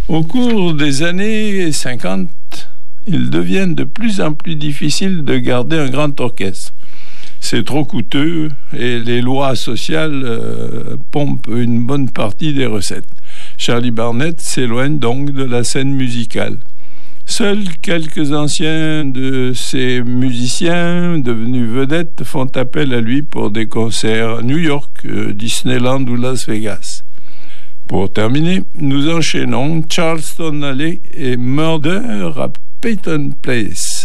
Au cours des années 50, il devient de plus en plus difficile de garder un grand orchestre. C'est trop coûteux et les lois sociales pompent une bonne partie des recettes. Charlie Barnet s'éloigne donc de la scène musicale. Seuls quelques anciens de ces musiciens devenus vedettes font appel à lui pour des concerts à New York, Disneyland ou Las Vegas. Pour terminer, nous enchaînons Charleston Alley et Murder à Peyton Place.